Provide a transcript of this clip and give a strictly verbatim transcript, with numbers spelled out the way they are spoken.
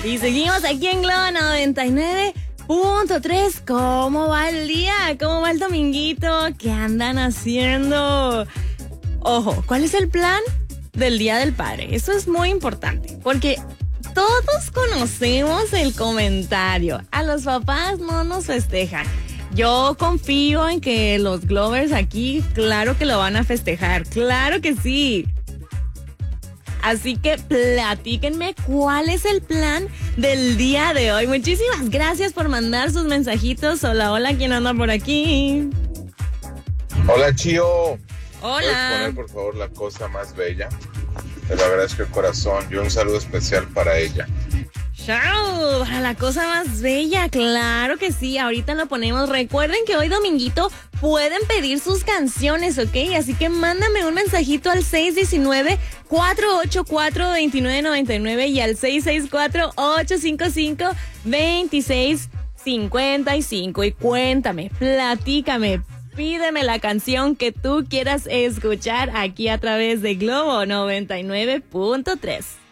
Y seguimos aquí en Globo noventa y nueve punto tres. ¿Cómo va el día? ¿Cómo va el dominguito? ¿Qué andan haciendo? Ojo, ¿cuál es el plan del Día del Padre? Eso es muy importante, porque todos conocemos el comentario. A los papás no nos festejan. Yo confío en que los Glovers aquí, claro que lo van a festejar. Claro que sí. Así que platíquenme cuál es el plan del día de hoy. Muchísimas gracias por mandar sus mensajitos. Hola, hola, ¿quién anda por aquí? Hola, Chío. Hola. ¿Puedes poner, por favor, La Cosa Más Bella? Te lo agradezco de corazón y un saludo especial para ella. ¡Chao! Para La Cosa Más Bella, claro que sí, ahorita lo ponemos. Recuerden que hoy dominguito pueden pedir sus canciones, ¿ok? Así que mándame un mensajito al seis uno nueve, cuatro ocho cuatro, dos nueve nueve nueve y al seis seis cuatro, ocho cinco cinco, dos seis cinco cinco y cuéntame, platícame, pídeme la canción que tú quieras escuchar aquí a través de Globo noventa y nueve punto tres.